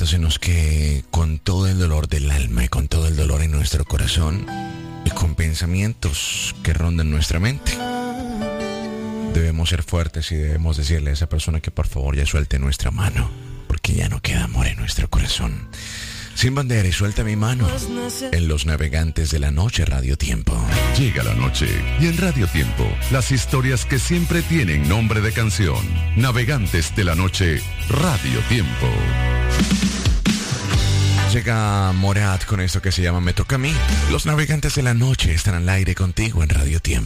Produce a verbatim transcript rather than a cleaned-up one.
diciéndonos que con todo el dolor del alma y con todo el dolor en nuestro corazón y con pensamientos que rondan nuestra mente, debemos ser fuertes y debemos decirle a esa persona que por favor ya suelte nuestra mano, porque ya no queda amor en nuestro corazón. Sin Bandera y Suelta mi mano, en Los Navegantes de la Noche, Radio Tiempo. Llega la noche y en Radio Tiempo, las historias que siempre tienen nombre de canción. Navegantes de la Noche, Radio Tiempo. Llega Morat con esto que se llama Me Toca a Mí. Los Navegantes de la Noche están al aire contigo en Radio Tiempo.